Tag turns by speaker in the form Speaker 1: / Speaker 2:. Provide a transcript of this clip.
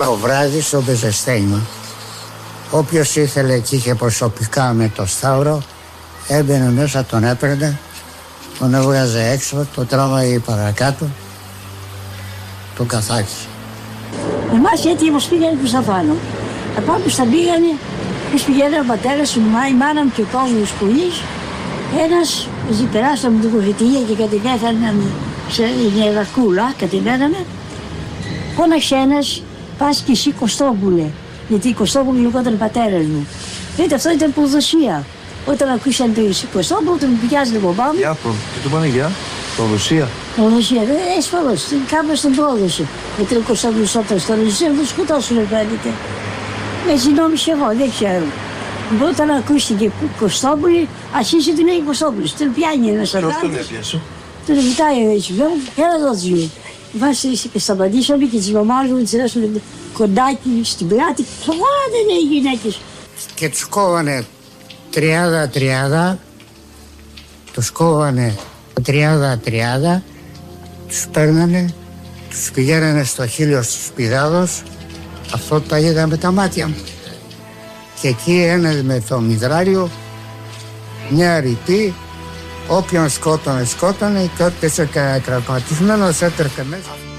Speaker 1: Το βράδυ στο πεζεστέγμα, όποιος ήθελε και είχε προσωπικά με το Σταύρο, έμπαινε μέσα, τον έπαιρνε, τον έβγαζε έξω, το τράβαγε παρακάτω, τον καθάρισε.
Speaker 2: Εμάς έτοιμοι μας πήγανε προς τα πάνω. Από που τα πήγανε, μας πήγαινε ο πατέρας μου, η μάνα μου και ο κόσμος πολλής. Ένας, περάσαμε την κοφετία και κατηνέθανε σε νερακούλα, κατηνέθανε. Φώναξε ένας, πας και εσύ Κωστόπουλε, γιατί η Κωστόπουλου λεγόταν πατέρας μου. Γιατί αυτό ήταν προδοσία. Όταν ακούσαν τον Κωστόπουλο, τον πιάζανε από πάνω.
Speaker 3: Γεια, τι του πάνε γεια, προδοσία.
Speaker 2: Προδοσία, ασφαλώς, κάπως τον πρόδωσε. Γιατί ο Κωστόπουλος όταν στο Ρεζέρ δεν σκοτώσουνε φαίνεται. Έτσι νόμισε εγώ, δεν ξέρω. Όταν ακούστηκε Κωστόπουλη, αρχίσει την λέει Κωστόπουλος, τον πιάνει ένας
Speaker 3: Ποιος
Speaker 2: αγάπης.
Speaker 3: τον έπιασε?
Speaker 2: Τον ρωτάει έτσι, έλα εδώ του. Βάστε και σταματήσαμε και τις μαμάς μου τις έδωσαν κοντάκι στην πλάτη. Δεν είναι οι γυναίκες.
Speaker 1: Και τους κόβανε 30-30, τους κόβανε 30-30, τους παίρνανε, τους πηγαίνανε στο χείλιο στους πηδάδους. Αυτό το είδα με τα μάτια μου. Και εκεί ένα με το μυδράριο, μια ρητή, όποιον σκότωνε, και όποιος τραυματισμένος έτρεχε μέσα.